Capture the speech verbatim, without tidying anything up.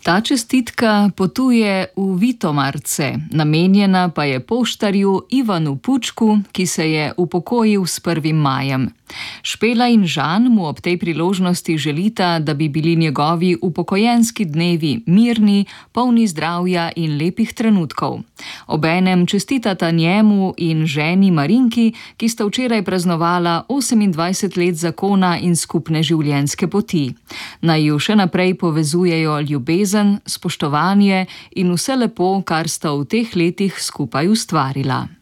Ta čestitka potuje v Vitomarce, namenjena pa je poštarju Ivanu Pučku, ki se je upokojil s prvim majem. Špela in Žan mu ob tej priložnosti želita, da bi bili njegovi upokojenski dnevi mirni, polni zdravja in lepih trenutkov. Obenem čestitata njemu in ženi Marinki, ki sta včeraj praznovala osemindvajset let zakona in skupne življenjske poti. Naj ju še naprej povezujejo ljubezen, spoštovanje in vse lepo, kar sta v teh letih skupaj ustvarila.